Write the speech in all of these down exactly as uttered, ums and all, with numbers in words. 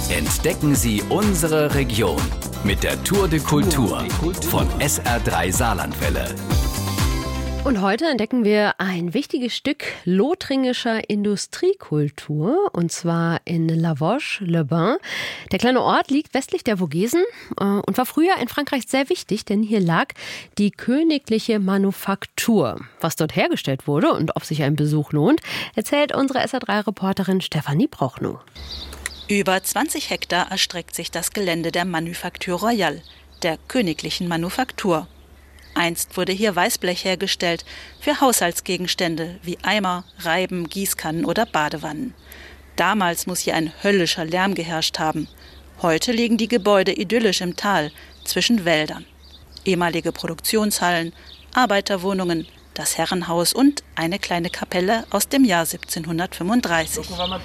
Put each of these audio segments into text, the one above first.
Entdecken Sie unsere Region mit der Tour de Kultur von S R drei Saarlandwelle. Und heute entdecken wir ein wichtiges Stück lothringischer Industriekultur, und zwar in La Vosges-le-Bain. Der kleine Ort liegt westlich der Vogesen und war früher in Frankreich sehr wichtig, denn hier lag die königliche Manufaktur. Was dort hergestellt wurde und ob sich ein Besuch lohnt, erzählt unsere S R drei Reporterin Stefanie Prochnow. Über zwanzig Hektar erstreckt sich das Gelände der Manufacture Royale, der königlichen Manufaktur. Einst wurde hier Weißblech hergestellt für Haushaltsgegenstände wie Eimer, Reiben, Gießkannen oder Badewannen. Damals muss hier ein höllischer Lärm geherrscht haben. Heute liegen die Gebäude idyllisch im Tal zwischen Wäldern. Ehemalige Produktionshallen, Arbeiterwohnungen, das Herrenhaus und eine kleine Kapelle aus dem Jahr siebzehnhundertfünfunddreißig.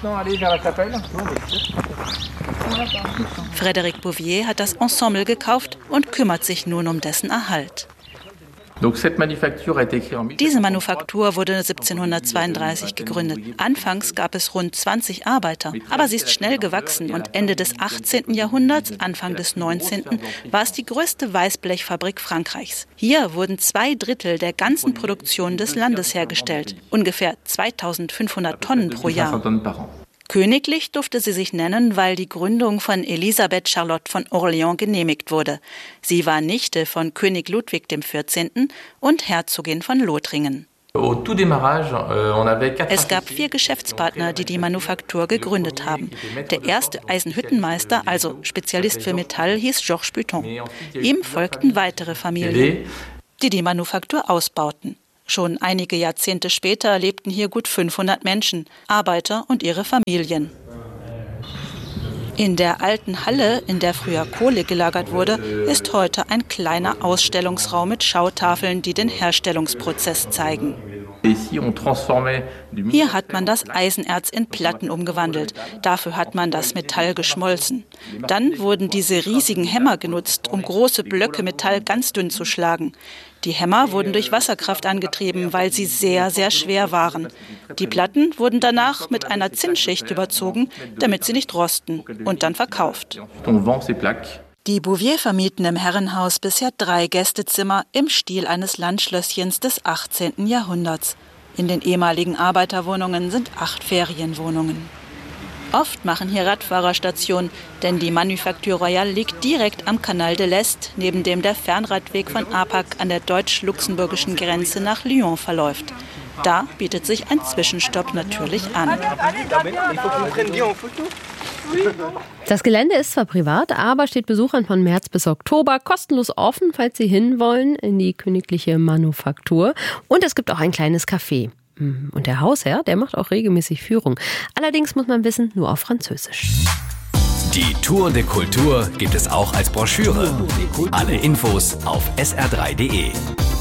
Frédéric Bouvier hat das Ensemble gekauft und kümmert sich nun um dessen Erhalt. Diese Manufaktur wurde siebzehnhundertzweiunddreißig gegründet. Anfangs gab es rund zwanzig Arbeiter, aber sie ist schnell gewachsen und Ende des achtzehnten Jahrhunderts, Anfang des neunzehnten war es die größte Weißblechfabrik Frankreichs. Hier wurden zwei Drittel der ganzen Produktion des Landes hergestellt, ungefähr zweitausendfünfhundert Tonnen pro Jahr. Königlich durfte sie sich nennen, weil die Gründung von Elisabeth Charlotte von Orléans genehmigt wurde. Sie war Nichte von König Ludwig der vierzehnten und Herzogin von Lothringen. Es gab vier Geschäftspartner, die die Manufaktur gegründet haben. Der erste Eisenhüttenmeister, also Spezialist für Metall, hieß Georges Buton. Ihm folgten weitere Familien, die die Manufaktur ausbauten. Schon einige Jahrzehnte später lebten hier gut fünfhundert Menschen, Arbeiter und ihre Familien. In der alten Halle, in der früher Kohle gelagert wurde, ist heute ein kleiner Ausstellungsraum mit Schautafeln, die den Herstellungsprozess zeigen. Hier hat man das Eisenerz in Platten umgewandelt. Dafür hat man das Metall geschmolzen. Dann wurden diese riesigen Hämmer genutzt, um große Blöcke Metall ganz dünn zu schlagen. Die Hämmer wurden durch Wasserkraft angetrieben, weil sie sehr, sehr schwer waren. Die Platten wurden danach mit einer Zinnschicht überzogen, damit sie nicht rosten, und dann verkauft. Die Bouvier vermieten im Herrenhaus bisher drei Gästezimmer im Stil eines Landschlösschens des achtzehnten Jahrhunderts. In den ehemaligen Arbeiterwohnungen sind acht Ferienwohnungen. Oft machen hier Radfahrer Station, denn die Manufacture Royale liegt direkt am Canal de l'Est, neben dem der Fernradweg von Apac an der deutsch-luxemburgischen Grenze nach Lyon verläuft. Da bietet sich ein Zwischenstopp natürlich an. Das Gelände ist zwar privat, aber steht Besuchern von März bis Oktober kostenlos offen, falls sie hinwollen in die königliche Manufaktur. Und es gibt auch ein kleines Café. Und der Hausherr, der macht auch regelmäßig Führung. Allerdings muss man wissen, nur auf Französisch. Die Tour de Kultur gibt es auch als Broschüre. Alle Infos auf S R drei punkt de.